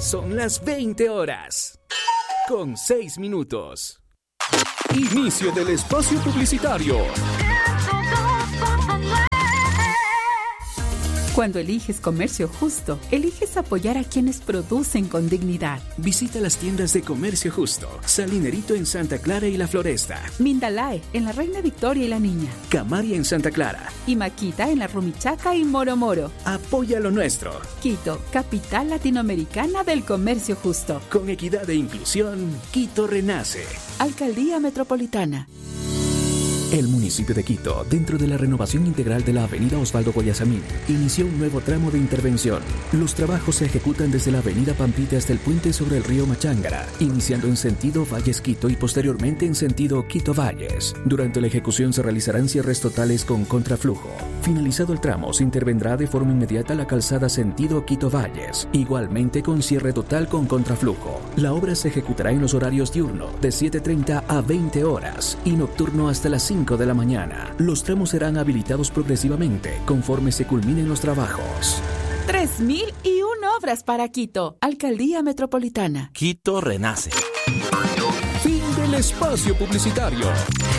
son las 20 horas. Con 6 minutos. Inicio del espacio publicitario. Cuando eliges comercio justo, eliges apoyar a quienes producen con dignidad. Visita las tiendas de Comercio Justo. Salinerito en Santa Clara y La Floresta. Mindalae en la Reina Victoria y la Niña. Camaria en Santa Clara. Y Maquita en la Rumichaca y Moro Moro. Apoya lo nuestro. Quito, capital latinoamericana del comercio justo. Con equidad e inclusión, Quito renace. Alcaldía Metropolitana. El municipio de Quito, dentro de la renovación integral de la avenida Osvaldo Guayasamín, inició un nuevo tramo de intervención. Los trabajos se ejecutan desde la avenida Pampite hasta el puente sobre el río Machángara, iniciando en sentido Valles-Quito y posteriormente en sentido Quito-Valles. Durante la ejecución se realizarán cierres totales con contraflujo. Finalizado el tramo, se intervendrá de forma inmediata la calzada sentido Quito-Valles, igualmente con cierre total con contraflujo. La obra se ejecutará en los horarios diurno, de 7:30 a 20 horas, y nocturno hasta las 5 de la mañana. Los tramos serán habilitados progresivamente conforme se culminen los trabajos. 3001 obras para Quito. Alcaldía Metropolitana. Quito renace. Fin del espacio publicitario.